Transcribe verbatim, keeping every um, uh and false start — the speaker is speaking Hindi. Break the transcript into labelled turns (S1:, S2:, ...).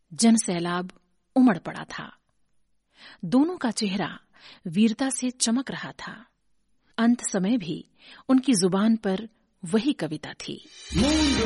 S1: जनसैलाब उमड़ पड़ा था। दोनों का चेहरा वीरता से चमक रहा था। अंत समय भी उनकी जुबान पर वही कविता थी।